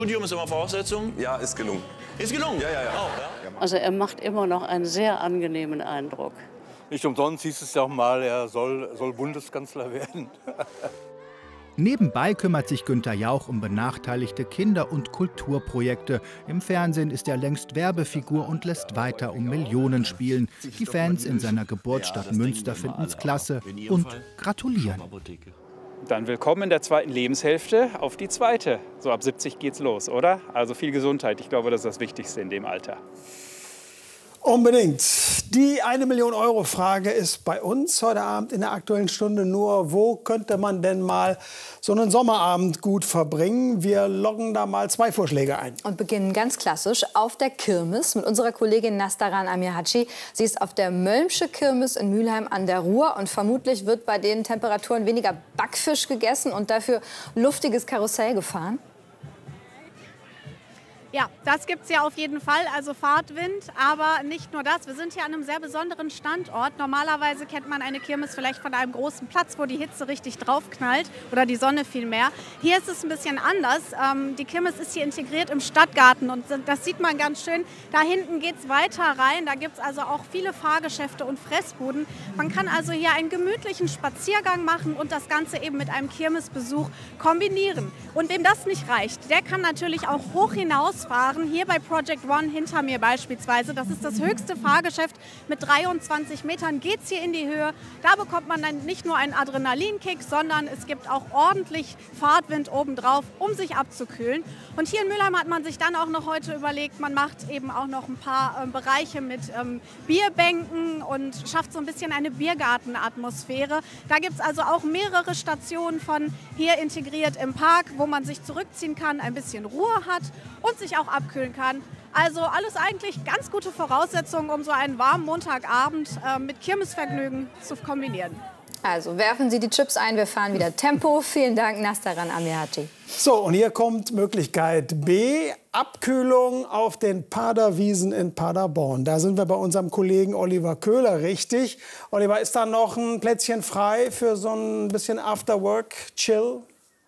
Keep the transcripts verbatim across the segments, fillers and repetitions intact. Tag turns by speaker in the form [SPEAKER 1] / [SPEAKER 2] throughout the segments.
[SPEAKER 1] Studium ist immer Voraussetzung?
[SPEAKER 2] Ja, ist gelungen.
[SPEAKER 1] Ist gelungen?
[SPEAKER 2] Ja, ja, ja.
[SPEAKER 1] Auch, ja?
[SPEAKER 3] Also er macht immer noch einen sehr angenehmen Eindruck.
[SPEAKER 4] Nicht umsonst hieß es ja auch mal, er soll, soll Bundeskanzler werden.
[SPEAKER 5] Nebenbei kümmert sich Günther Jauch um benachteiligte Kinder- und Kulturprojekte. Im Fernsehen ist er längst Werbefigur und lässt weiter um Millionen spielen. Die Fans in seiner Geburtsstadt Münster finden es klasse und gratulieren.
[SPEAKER 6] Dann willkommen in der zweiten Lebenshälfte auf die zweite. So ab siebzig geht's los, oder? Also viel Gesundheit. Ich glaube, das ist das Wichtigste in dem Alter.
[SPEAKER 7] Unbedingt. Die eine Million Euro Frage ist bei uns heute Abend in der Aktuellen Stunde nur, wo könnte man denn mal so einen Sommerabend gut verbringen? Wir loggen da mal zwei Vorschläge ein.
[SPEAKER 8] Und beginnen ganz klassisch auf der Kirmes mit unserer Kollegin Nastaran Amirhaci. Sie ist auf der Mölmsche Kirmes in Mülheim an der Ruhr und vermutlich wird bei den Temperaturen weniger Backfisch gegessen und dafür luftiges Karussell gefahren.
[SPEAKER 9] Ja, das gibt es ja auf jeden Fall, also Fahrtwind, aber nicht nur das. Wir sind hier an einem sehr besonderen Standort. Normalerweise kennt man eine Kirmes vielleicht von einem großen Platz, wo die Hitze richtig draufknallt oder die Sonne vielmehr. Hier ist es ein bisschen anders. Ähm, die Kirmes ist hier integriert im Stadtgarten und das sieht man ganz schön. Da hinten geht es weiter rein, da gibt es also auch viele Fahrgeschäfte und Fressbuden. Man kann also hier einen gemütlichen Spaziergang machen und das Ganze eben mit einem Kirmesbesuch kombinieren. Und wem das nicht reicht, der kann natürlich auch hoch hinaus fahren. Hier bei Project One hinter mir beispielsweise. Das ist das höchste Fahrgeschäft. Mit dreiundzwanzig Metern geht es hier in die Höhe. Da bekommt man dann nicht nur einen Adrenalinkick, sondern es gibt auch ordentlich Fahrtwind obendrauf, um sich abzukühlen. Und hier in Mülheim hat man sich dann auch noch heute überlegt, man macht eben auch noch ein paar äh, Bereiche mit ähm, Bierbänken und schafft so ein bisschen eine Biergartenatmosphäre. Da gibt es also auch mehrere Stationen von hier integriert im Park, wo man sich zurückziehen kann, ein bisschen Ruhe hat und sich auch abkühlen kann. Also alles eigentlich ganz gute Voraussetzungen, um so einen warmen Montagabend äh, mit Kirmesvergnügen zu kombinieren.
[SPEAKER 8] Also werfen Sie die Chips ein, wir fahren wieder Tempo. Vielen Dank, Nastaran Amirhaci.
[SPEAKER 7] So, und hier kommt Möglichkeit B, Abkühlung auf den Paderwiesen in Paderborn. Da sind wir bei unserem Kollegen Oliver Köhler richtig. Oliver, ist da noch ein Plätzchen frei für so ein bisschen Afterwork-Chill?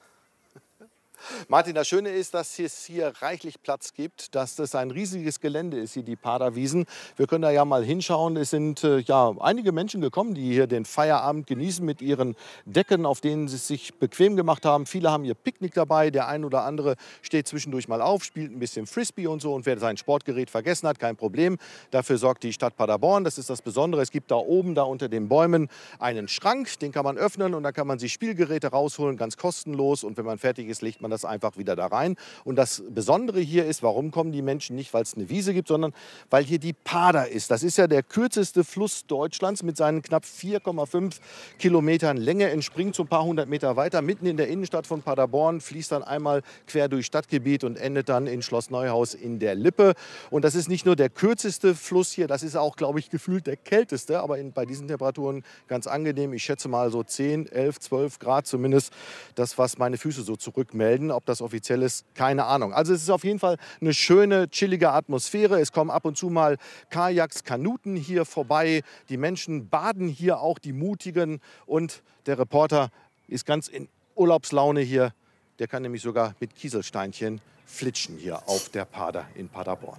[SPEAKER 10] Martin, das Schöne ist, dass es hier reichlich Platz gibt, dass das ein riesiges Gelände ist, hier die Paderwiesen. Wir können da ja mal hinschauen. Es sind äh, ja einige Menschen gekommen, die hier den Feierabend genießen mit ihren Decken, auf denen sie es sich bequem gemacht haben. Viele haben ihr Picknick dabei. Der ein oder andere steht zwischendurch mal auf, spielt ein bisschen Frisbee und so. Und wer sein Sportgerät vergessen hat, kein Problem. Dafür sorgt die Stadt Paderborn. Das ist das Besondere. Es gibt da oben, da unter den Bäumen, einen Schrank. Den kann man öffnen und da kann man sich Spielgeräte rausholen, ganz kostenlos. Und wenn man fertig ist, legt man das einfach wieder da rein. Und das Besondere hier ist, warum kommen die Menschen nicht, weil es eine Wiese gibt, sondern weil hier die Pader ist. Das ist ja der kürzeste Fluss Deutschlands mit seinen knapp vier Komma fünf Kilometern Länge. Entspringt so ein paar hundert Meter weiter, mitten in der Innenstadt von Paderborn, fließt dann einmal quer durch Stadtgebiet und endet dann in Schloss Neuhaus in der Lippe. Und das ist nicht nur der kürzeste Fluss hier, das ist auch, glaube ich, gefühlt der kälteste, aber in, bei diesen Temperaturen ganz angenehm. Ich schätze mal so zehn, elf, zwölf Grad zumindest, das, was meine Füße so zurückmelden. Ob das offiziell ist, keine Ahnung. Also es ist auf jeden Fall eine schöne, chillige Atmosphäre. Es kommen ab und zu mal Kajaks, Kanuten hier vorbei. Die Menschen baden hier auch, die Mutigen. Und der Reporter ist ganz in Urlaubslaune hier. Der kann nämlich sogar mit Kieselsteinchen flitschen hier auf der Pader in Paderborn.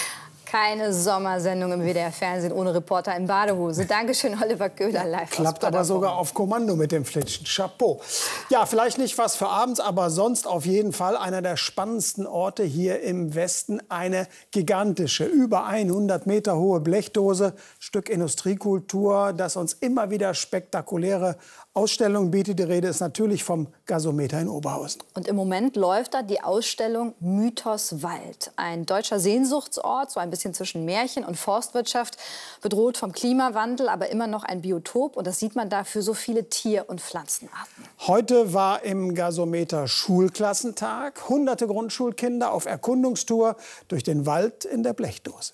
[SPEAKER 8] Keine Sommersendung im W D R-Fernsehen ohne Reporter in Badehose. Dankeschön, Oliver Köhler, live
[SPEAKER 7] Klappt aber sogar auf Kommando mit dem Flitschen. Chapeau. Ja, vielleicht nicht was für abends, aber sonst auf jeden Fall einer der spannendsten Orte hier im Westen. Eine gigantische, über hundert Meter hohe Blechdose. Stück Industriekultur, das uns immer wieder spektakuläre Ausstellungen bietet. Die Rede ist natürlich vom Gasometer in Oberhausen.
[SPEAKER 8] Und im Moment läuft da die Ausstellung Mythos Wald. Ein deutscher Sehnsuchtsort, so ein bisschen zwischen Märchen und Forstwirtschaft, bedroht vom Klimawandel, aber immer noch ein Biotop. Und das sieht man da für so viele Tier- und Pflanzenarten.
[SPEAKER 7] Heute war im Gasometer Schulklassentag. Hunderte Grundschulkinder auf Erkundungstour durch den Wald in der Blechdose.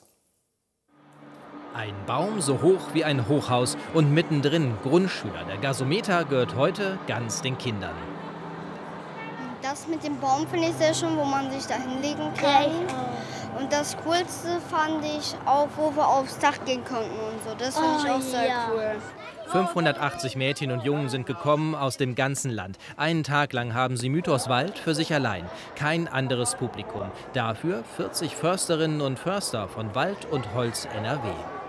[SPEAKER 11] Ein Baum so hoch wie ein Hochhaus und mittendrin Grundschüler. Der Gasometer gehört heute ganz den Kindern.
[SPEAKER 12] Das mit dem Baum finde ich sehr schön, wo man sich da hinlegen kann. Und das Coolste fand ich auch, wo wir aufs Dach gehen konnten und so. Das finde ich auch sehr cool.
[SPEAKER 11] fünfhundertachtzig Mädchen und Jungen sind gekommen aus dem ganzen Land. Einen Tag lang haben sie Mythos Wald für sich allein. Kein anderes Publikum. Dafür vierzig Försterinnen und Förster von Wald und Holz N R W.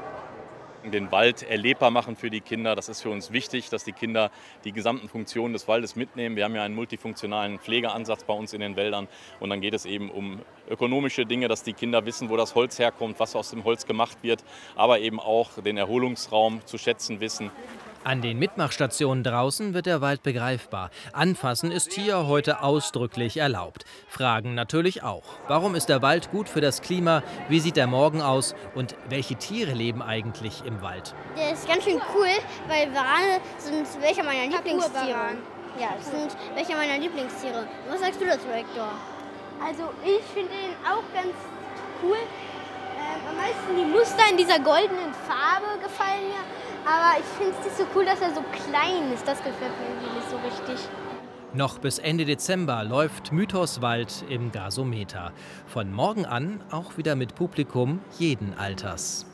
[SPEAKER 1] Den Wald erlebbar machen für die Kinder. Das ist für uns wichtig, dass die Kinder die gesamten Funktionen des Waldes mitnehmen. Wir haben ja einen multifunktionalen Pflegeansatz bei uns in den Wäldern. Und dann geht es eben um ökonomische Dinge, dass die Kinder wissen, wo das Holz herkommt, was aus dem Holz gemacht wird. Aber eben auch den Erholungsraum zu schätzen wissen.
[SPEAKER 11] An den Mitmachstationen draußen wird der Wald begreifbar. Anfassen ist hier heute ausdrücklich erlaubt. Fragen natürlich auch. Warum ist der Wald gut für das Klima? Wie sieht der Morgen aus? Und welche Tiere leben eigentlich im Wald?
[SPEAKER 12] Der ist ganz schön cool, weil Warane sind welche meiner Lieblingstiere. Ja, das sind welche meiner Lieblingstiere. Was sagst du dazu, Hector?
[SPEAKER 2] Also ich finde ihn auch ganz cool. Ähm, am meisten die Muster in dieser goldenen Farbe gefallen mir. Aber ich finde es nicht so cool, dass er so klein ist. Das gefällt mir irgendwie nicht so richtig.
[SPEAKER 11] Noch bis Ende Dezember läuft Mythos Wald im Gasometer. Von morgen an auch wieder mit Publikum jeden Alters.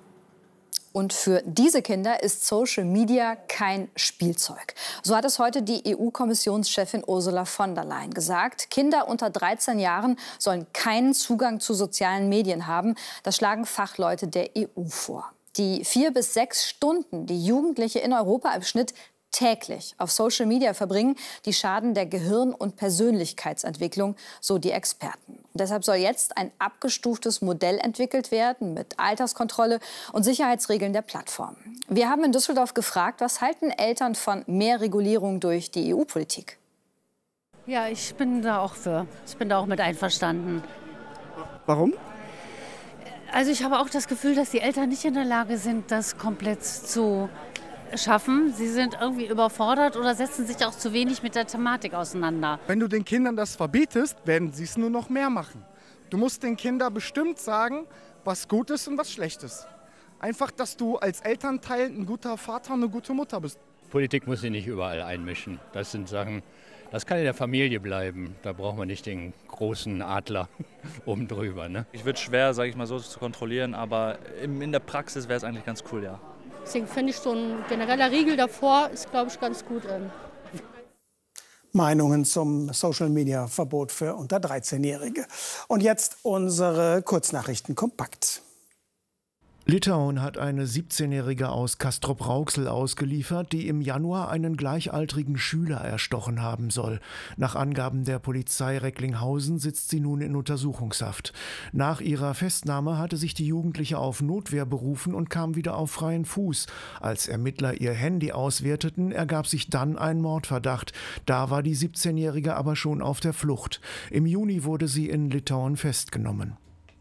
[SPEAKER 8] Und für diese Kinder ist Social Media kein Spielzeug. So hat es heute die E U-Kommissionschefin Ursula von der Leyen gesagt. Kinder unter dreizehn Jahren sollen keinen Zugang zu sozialen Medien haben. Das schlagen Fachleute der E U vor. Die vier bis sechs Stunden, die Jugendliche in Europa im Schnitt täglich auf Social Media verbringen, die schaden der Gehirn- und Persönlichkeitsentwicklung, so die Experten. Und deshalb soll jetzt ein abgestuftes Modell entwickelt werden mit Alterskontrolle und Sicherheitsregeln der Plattform. Wir haben in Düsseldorf gefragt, was halten Eltern von mehr Regulierung durch die E U-Politik?
[SPEAKER 3] Ja, ich bin da auch für. Ich bin da auch mit einverstanden.
[SPEAKER 13] Warum?
[SPEAKER 3] Also ich habe auch das Gefühl, dass die Eltern nicht in der Lage sind, das komplett zu schaffen. Sie sind irgendwie überfordert oder setzen sich auch zu wenig mit der Thematik auseinander.
[SPEAKER 13] Wenn du den Kindern das verbietest, werden sie es nur noch mehr machen. Du musst den Kindern bestimmt sagen, was gut ist und was schlecht ist. Einfach, dass du als Elternteil ein guter Vater und eine gute Mutter bist.
[SPEAKER 14] Politik muss sich nicht überall einmischen. Das sind Sachen, das kann in der Familie bleiben. Da braucht man nicht den großen Adler oben drüber. Ne?
[SPEAKER 15] Ich würde schwer, sage ich mal so, zu kontrollieren, aber in der Praxis wäre es eigentlich ganz cool, ja.
[SPEAKER 16] Deswegen finde ich so ein genereller Riegel davor ist, glaube ich, ganz gut.
[SPEAKER 7] Meinungen zum Social-Media-Verbot für unter dreizehn-Jährige. Und jetzt unsere Kurznachrichten kompakt.
[SPEAKER 5] Litauen hat eine siebzehnjährige aus Castrop-Rauxel ausgeliefert, die im Januar einen gleichaltrigen Schüler erstochen haben soll. Nach Angaben der Polizei Recklinghausen sitzt sie nun in Untersuchungshaft. Nach ihrer Festnahme hatte sich die Jugendliche auf Notwehr berufen und kam wieder auf freien Fuß. Als Ermittler ihr Handy auswerteten, ergab sich dann ein Mordverdacht. Da war die siebzehnjährige aber schon auf der Flucht. Im Juni wurde sie in Litauen festgenommen.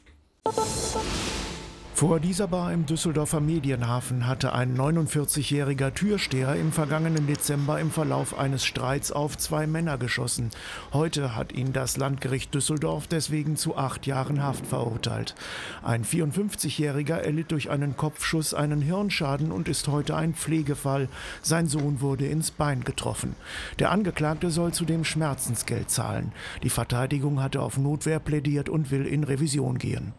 [SPEAKER 5] Vor dieser Bar im Düsseldorfer Medienhafen hatte ein neunundvierzigjähriger Türsteher im vergangenen Dezember im Verlauf eines Streits auf zwei Männer geschossen. Heute hat ihn das Landgericht Düsseldorf deswegen zu acht Jahren Haft verurteilt. Ein vierundfünfzigjähriger erlitt durch einen Kopfschuss einen Hirnschaden und ist heute ein Pflegefall. Sein Sohn wurde ins Bein getroffen. Der Angeklagte soll zudem Schmerzensgeld zahlen. Die Verteidigung hatte auf Notwehr plädiert und will in Revision gehen.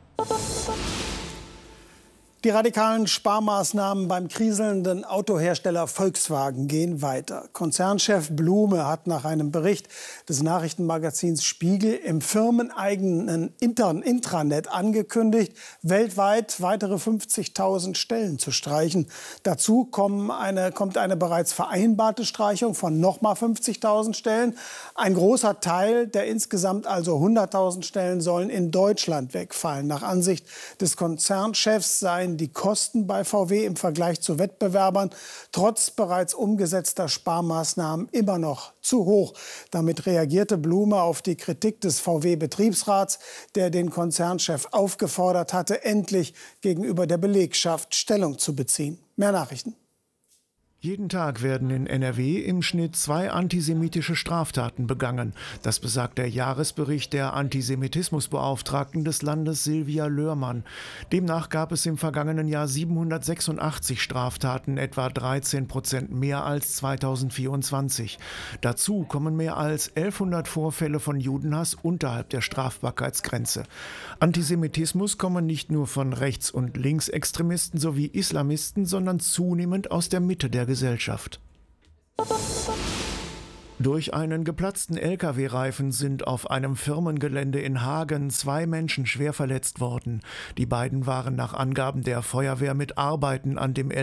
[SPEAKER 7] Die radikalen Sparmaßnahmen beim kriselnden Autohersteller Volkswagen gehen weiter. Konzernchef Blume hat nach einem Bericht des Nachrichtenmagazins Spiegel im firmeneigenen Intranet angekündigt, weltweit weitere fünfzigtausend Stellen zu streichen. Dazu kommen eine, kommt eine bereits vereinbarte Streichung von nochmal fünfzigtausend Stellen. Ein großer Teil der insgesamt also hunderttausend Stellen sollen in Deutschland wegfallen. Nach Ansicht des Konzernchefs seien die Kosten bei V W im Vergleich zu Wettbewerbern trotz bereits umgesetzter Sparmaßnahmen immer noch zu hoch. Damit reagierte Blume auf die Kritik des V W-Betriebsrats, der den Konzernchef aufgefordert hatte, endlich gegenüber der Belegschaft Stellung zu beziehen. Mehr Nachrichten.
[SPEAKER 5] Jeden Tag werden in N R W im Schnitt zwei antisemitische Straftaten begangen. Das besagt der Jahresbericht der Antisemitismusbeauftragten des Landes Silvia Löhrmann. Demnach gab es im vergangenen Jahr siebenhundertsechsundachtzig Straftaten, etwa dreizehn Prozent mehr als zweitausendvierundzwanzig. Dazu kommen mehr als elfhundert Vorfälle von Judenhass unterhalb der Strafbarkeitsgrenze. Antisemitismus komme nicht nur von Rechts- und Linksextremisten sowie Islamisten, sondern zunehmend aus der Mitte der
[SPEAKER 17] Gesellschaft. Durch einen geplatzten L K W-Reifen sind auf einem Firmengelände in Hagen zwei Menschen schwer verletzt worden. Die beiden waren nach Angaben der Feuerwehr mit Arbeiten an dem